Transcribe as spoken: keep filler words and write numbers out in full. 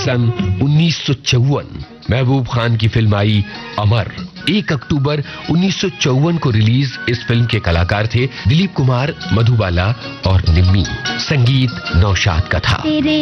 सन उन्नीस सौ चौवन महबूब खान की फिल्म आई अमर। एक अक्टूबर उन्नीस सौ चौवन को रिलीज इस फिल्म के कलाकार थे दिलीप कुमार, मधुबाला और निम्मी। संगीत नौशाद का था।